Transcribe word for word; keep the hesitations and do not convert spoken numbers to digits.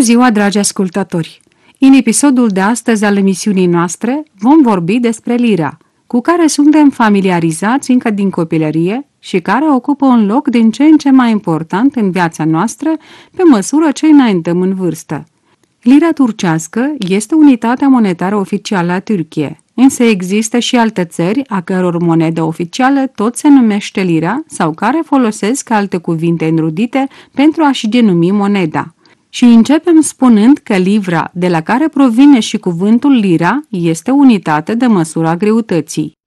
ziua, dragi ascultători! În episodul de astăzi al emisiunii noastre vom vorbi despre lira, cu care suntem familiarizați încă din copilărie și care ocupă un loc din ce în ce mai important în viața noastră pe măsură ce înaintăm în vârstă. Lira turcească este unitatea monetară oficială a Turciei, însă există și alte țări a căror monedă oficială tot se numește lira sau care folosesc alte cuvinte înrudite pentru a-și denumi moneda. Și începem spunând că livra, de la care provine și cuvântul lira, este unitate de măsură a greutății.